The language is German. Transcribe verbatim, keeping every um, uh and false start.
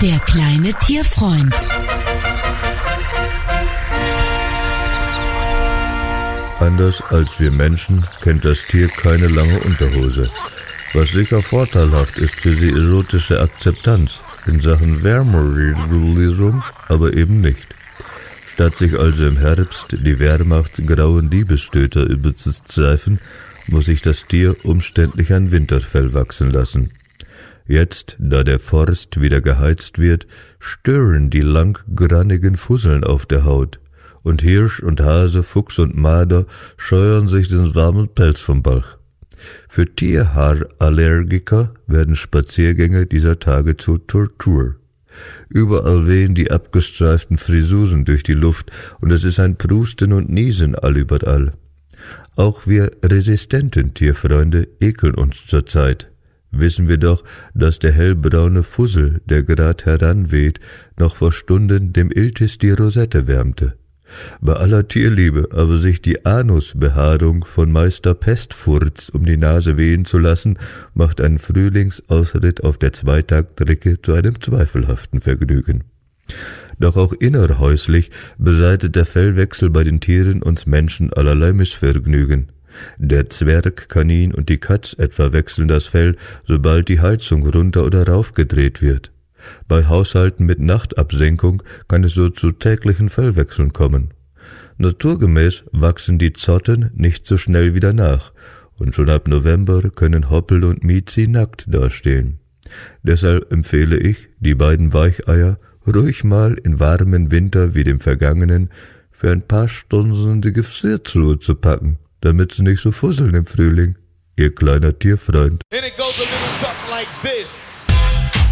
Der kleine Tierfreund. Anders als wir Menschen kennt das Tier keine lange Unterhose, was sicher vorteilhaft ist für die erotische Akzeptanz in Sachen Wärmeregulierung, aber eben nicht. Statt sich also im Herbst die wehrmachtsgrauen Liebesstöter überzustreifen, muss sich das Tier umständlich ein Winterfell wachsen lassen. Jetzt, da der Forst wieder geheizt wird, stören die langgrannigen Fusseln auf der Haut, und Hirsch und Hase, Fuchs und Marder scheuern sich den warmen Pelz vom Bauch. Für Tierhaarallergiker werden Spaziergänge dieser Tage zur Tortur. Überall wehen die abgestreiften Frisuren durch die Luft, und es ist ein Prusten und Niesen allüberall. Auch wir resistenten Tierfreunde ekeln uns zurzeit. Wissen wir doch, dass der hellbraune Fussel, der grad heranweht, noch vor Stunden dem Iltis die Rosette wärmte. Bei aller Tierliebe aber sich die Anusbehaarung von Meister Pestfurz um die Nase wehen zu lassen, macht einen Frühlingsausritt auf der Zweitaktrecke zu einem zweifelhaften Vergnügen. Doch auch innerhäuslich beseitigt der Fellwechsel bei den Tieren uns Menschen allerlei Missvergnügen. Der Zwergkanin und die Katz etwa wechseln das Fell, sobald die Heizung runter oder raufgedreht wird. Bei Haushalten mit Nachtabsenkung kann es so zu täglichen Fellwechseln kommen. Naturgemäß wachsen die Zotten nicht so schnell wieder nach, und schon ab November können Hoppel und Miezi nackt dastehen. Deshalb empfehle ich, die beiden Weicheier ruhig mal in warmen Winter wie dem vergangenen für ein paar Stunden die Gefriertruhe zu packen, damit sie nicht so fusseln im Frühling. Ihr kleiner Tierfreund. And it goes a little something like this.